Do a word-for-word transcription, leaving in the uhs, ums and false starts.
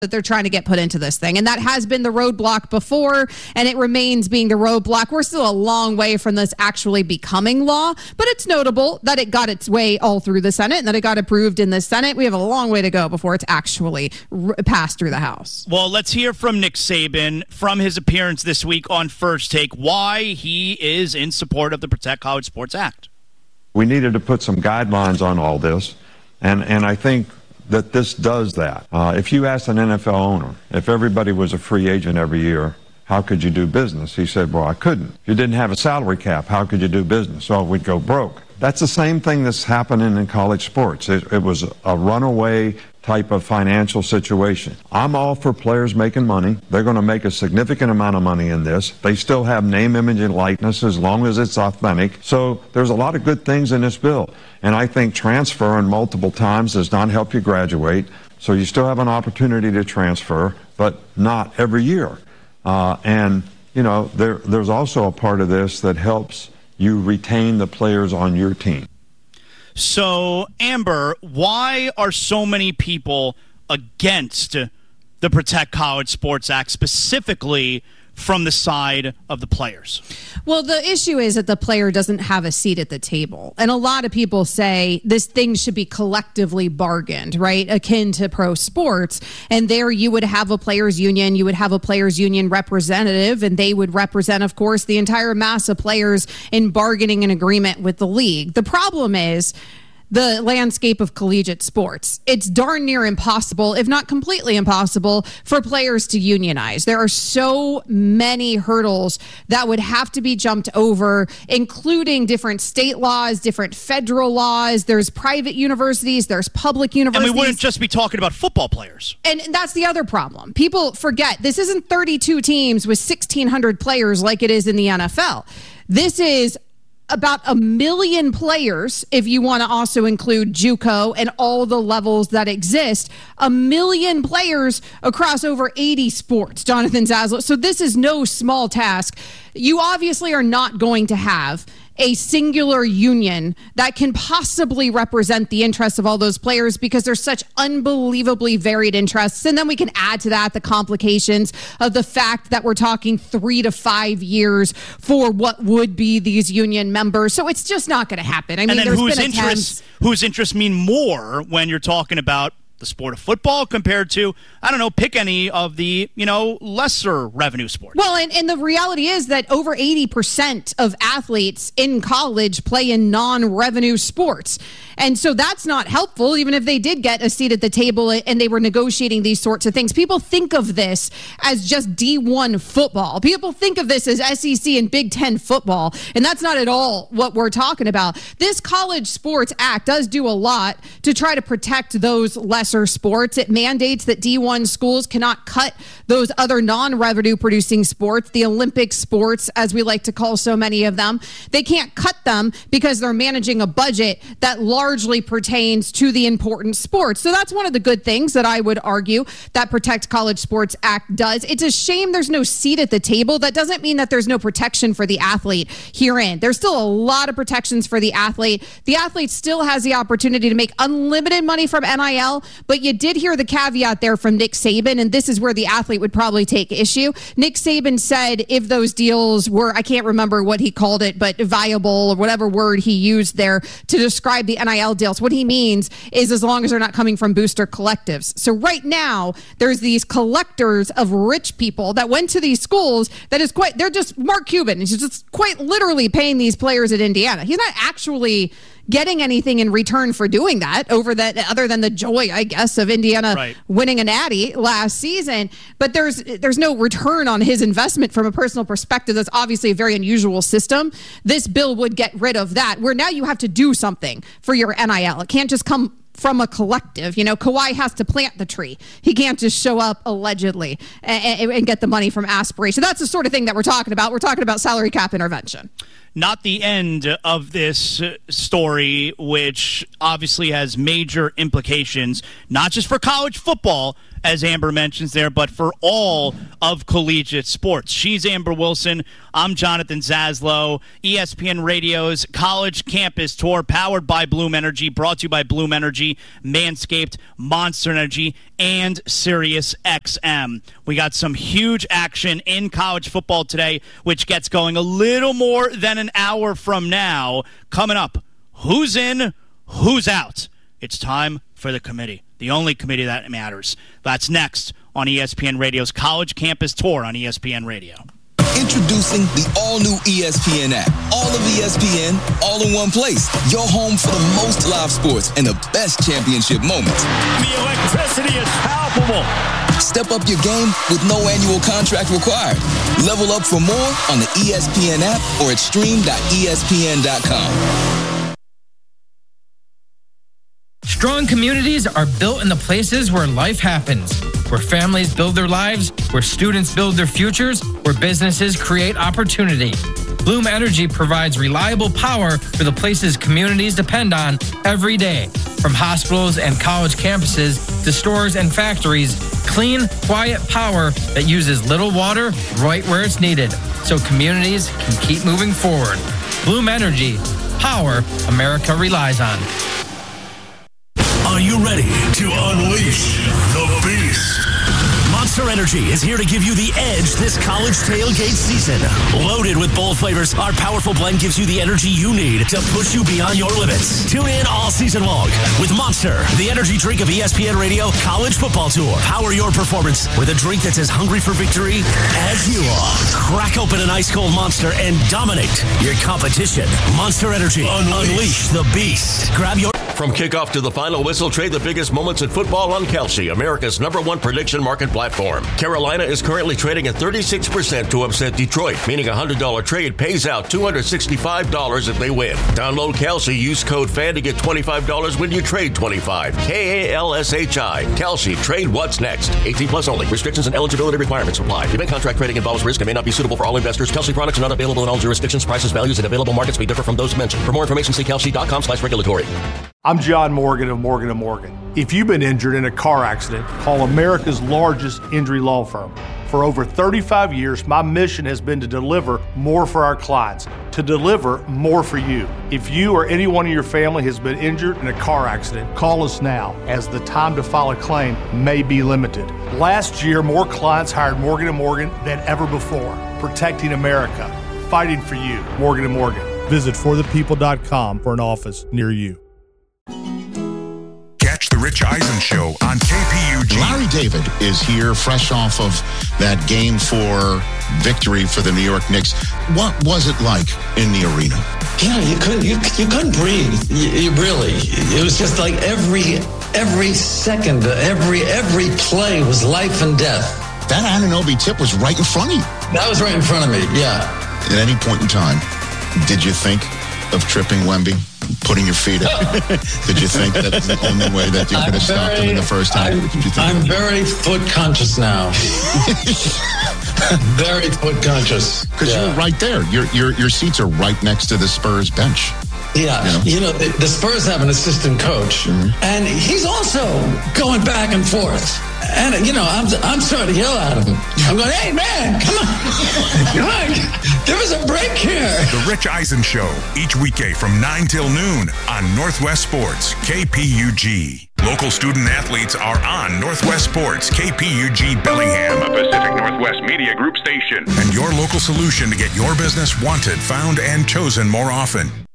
that they're trying to get put into this thing. And that has been the roadblock before, and it remains being the roadblock. We're still a long way from this actually becoming law, but it's notable that it got its way all through the Senate and that it got approved in the Senate. We have a long way to go before it's actually r- passed through the House. Well, let's hear from Nick Saban from his appearance this week on First Take, why he is in support of the Protect College Sports Act. We needed to put some guidelines on all this, and, and I think that this does that. Uh, if you asked an N F L owner, if everybody was a free agent every year, how could you do business? He said, well, I couldn't. If you didn't have a salary cap, how could you do business? So we'd go broke. That's the same thing that's happening in college sports. It, it was a runaway type of financial situation. I'm all for players making money. They're going to make a significant amount of money in this. They still have name, image, and likeness as long as it's authentic. So there's a lot of good things in this bill. And I think transferring multiple times does not help you graduate. So you still have an opportunity to transfer, but not every year. Uh, and, you know, there, there's also a part of this that helps you retain the players on your team. So, Amber, why are so many people against the Protect College Sports Act, specifically from the side of the players? Well, the issue is that the player doesn't have a seat at the table. And a lot of people say this thing should be collectively bargained, right? Akin to pro sports. And there you would have a players union, you would have a players union representative, and they would represent, of course, the entire mass of players in bargaining an agreement with the league. The problem is the landscape of collegiate sports. It's darn near impossible, if not completely impossible, for players to unionize. There are so many hurdles that would have to be jumped over, including different state laws, different federal laws. There's private universities, there's public universities. And we wouldn't just be talking about football players. And that's the other problem. People forget this isn't thirty-two teams with sixteen hundred players like it is in the N F L. This is about a million players, if you want to also include JUCO and all the levels that exist, a million players across over eighty sports, Jonathan Zaslow. So this is no small task. You obviously are not going to have a singular union that can possibly represent the interests of all those players because there's such unbelievably varied interests. And then we can add to that the complications of the fact that we're talking three to five years for what would be these union members. So it's just not going to happen. I mean, and then there's whose been interests, whose interests mean more when you're talking about the sport of football compared to, I don't know, pick any of the, you know, lesser revenue sports. Well, and, and the reality is that over eighty percent of athletes in college play in non-revenue sports. And so that's not helpful, even if they did get a seat at the table and they were negotiating these sorts of things. People think of this as just D one football. People think of this as S E C and Big Ten football. And that's not at all what we're talking about. This College Sports Act does do a lot to try to protect those lesser sports. It mandates that D one schools cannot cut those other non-revenue producing sports, the Olympic sports, as we like to call so many of them. They can't cut them because they're managing a budget that largely pertains to the important sports. So that's one of the good things that I would argue that Protect College Sports Act does. It's a shame there's no seat at the table. That doesn't mean that there's no protection for the athlete herein. There's still a lot of protections for the athlete. The athlete still has the opportunity to make unlimited money from N I L, but you did hear the caveat there from Nick Saban, and this is where the athlete would probably take issue. Nick Saban said if those deals were, I can't remember what he called it, but viable or whatever word he used there to describe the N I L deals, what he means is as long as they're not coming from booster collectives. So right now, there's these collectors of rich people that went to these schools that is quite, they're just, Mark Cuban is just quite literally paying these players at Indiana. He's not actually getting anything in return for doing that over that, other than the joy, I guess, of Indiana right. winning a natty last season. But there's there's no return on his investment from a personal perspective. That's obviously a very unusual system. This bill would get rid of that, where now you have to do something for your N I L. It can't just come from a collective. You know, Kawhi has to plant the tree. He can't just show up allegedly and, and, and get the money from aspiration. That's the sort of thing that we're talking about. We're talking about salary cap intervention. not the end of this story, which obviously has major implications, not just for college football, as Amber mentions there, but for all of collegiate sports. She's Amber Wilson. I'm Jonathan Zaslow. E S P N Radio's College Campus Tour, powered by Bloom Energy, brought to you by Bloom Energy, Manscaped, Monster Energy, and Sirius X M. We got some huge action in college football today, which gets going a little more than an hour from now. Coming up, who's in, who's out? It's time for the committee. The only committee that matters. That's next on E S P N Radio's College Campus Tour on E S P N Radio. Introducing the all-new E S P N app. All of E S P N, all in one place. Your home for the most live sports and the best championship moments. The electricity is palpable. Step up your game with no annual contract required. Level up for more on the E S P N app or at stream dot E S P N dot com. Strong communities are built in the places where life happens, where families build their lives, where students build their futures, where businesses create opportunity. Bloom Energy provides reliable power for the places communities depend on every day. From hospitals and college campuses to stores and factories, clean, quiet power that uses little water right where it's needed, so communities can keep moving forward. Bloom Energy, power America relies on. Are you ready to unleash the beast? Monster Energy is here to give you the edge this college tailgate season. Loaded with bold flavors, our powerful blend gives you the energy you need to push you beyond your limits. Tune in all season long with Monster, the energy drink of E S P N Radio College Football Tour. Power your performance with a drink that's as hungry for victory as you are. Crack open an ice-cold Monster and dominate your competition. Monster Energy. Unleash, Unleash the beast. Grab your... From kickoff to the final whistle, trade the biggest moments in football on Kelsey, America's number one prediction market platform. Carolina is currently trading at thirty-six percent to upset Detroit, meaning a one hundred dollars trade pays out two hundred sixty-five dollars if they win. Download Kelsey, use code FAN to get twenty-five dollars when you trade twenty-five dollars. K A L S H I. Kelsey, trade what's next. eighteen plus only. Restrictions and eligibility requirements apply. Event contract trading involves risk and may not be suitable for all investors. Kelsey products are not available in all jurisdictions. Prices, values, and available markets may differ from those mentioned. For more information, see kelsey.com slash regulatory. I'm John Morgan of Morgan and Morgan. If you've been injured in a car accident, call America's largest injury law firm. For over thirty-five years, my mission has been to deliver more for our clients, to deliver more for you. If you or anyone in your family has been injured in a car accident, call us now, as the time to file a claim may be limited. Last year, more clients hired Morgan and Morgan than ever before, protecting America, fighting for you. Morgan and Morgan. Visit for the people dot com for an office near you. Catch the Rich Eisen Show on K P U G. Larry David is here fresh off of that game four victory for the New York Knicks. What was it like in the arena? You know, you couldn't you, you couldn't breathe. You, you really. It was just like every every second, every every play was life and death. That Anunoby tip was right in front of you. That was right in front of me, yeah. At any point in time, did you think of tripping Wemby? Putting your feet up. Did you think that was the only way that you could have stopped him in the first half? I'm, I'm very foot conscious now. Very foot conscious. Because yeah. You're right there. Your your your seats are right next to the Spurs bench. Yeah, you know, you know the, the Spurs have an assistant coach, mm-hmm. and he's also going back and forth. And, you know, I'm I'm starting to yell at him. I'm going, hey, man, come on. Come on. Give us a break here. The Rich Eisen Show, each weekday from nine till noon on Northwest Sports, K P U G. Local student athletes are on Northwest Sports, K P U G Bellingham, a Pacific Northwest Media Group station. And your local solution to get your business wanted, found, and chosen more often.